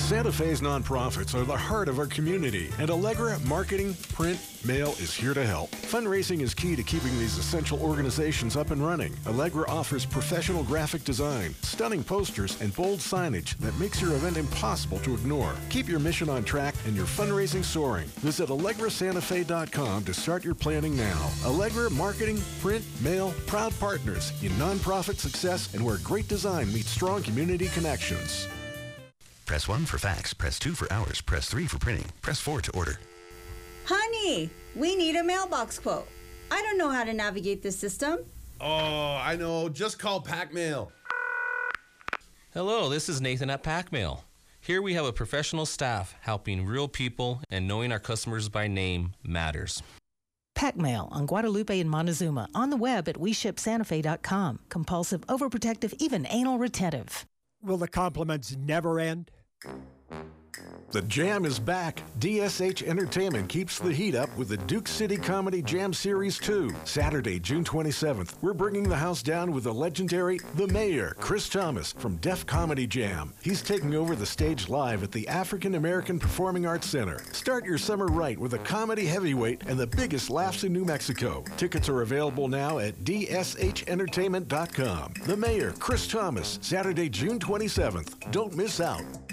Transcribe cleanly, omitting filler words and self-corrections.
Santa Fe's nonprofits are the heart of our community, and Allegra Marketing, Print, Mail is here to help. Fundraising is key to keeping these essential organizations up and running. Allegra offers professional graphic design, stunning posters, and bold signage that makes your event impossible to ignore. Keep your mission on track and your fundraising soaring. Visit AllegraSantaFe.com to start your planning now. Allegra Marketing, Print, Mail, proud partners in nonprofit success and where great design meets strong community connections. Press 1 for fax, press 2 for hours, press 3 for printing, press 4 to order. Honey, we need a mailbox quote. I don't know how to navigate this system. Oh, I know. Just call PackMail. Hello, this is Nathan at PackMail. Here we have a professional staff helping real people, and knowing our customers by name matters. PackMail on Guadalupe and Montezuma. On the web at WeShipSantaFe.com. Compulsive, overprotective, even anal retentive. Will the compliments never end? The Jam is back. DSH Entertainment keeps the heat up with the Duke City Comedy Jam Series 2. Saturday, June 27th, we're bringing the house down with the legendary The Mayor, Chris Thomas, from Def Comedy Jam. He's taking over the stage live at the African American Performing Arts Center. Start your summer right with a comedy heavyweight and the biggest laughs in New Mexico. Tickets are available now at DSHentertainment.com. The Mayor, Chris Thomas, Saturday, June 27th. Don't miss out.